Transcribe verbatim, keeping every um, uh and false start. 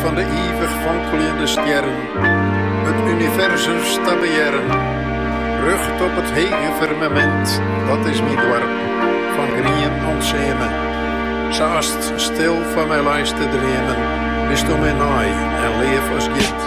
van de eeuwig fonkelende sterren, het universum stabbeeren, rucht op het hege firmament, dat is mijn dorp, van grien ontzemen. Zaast stil van mijn lijst te dremen, bist om mij naai en leef als git.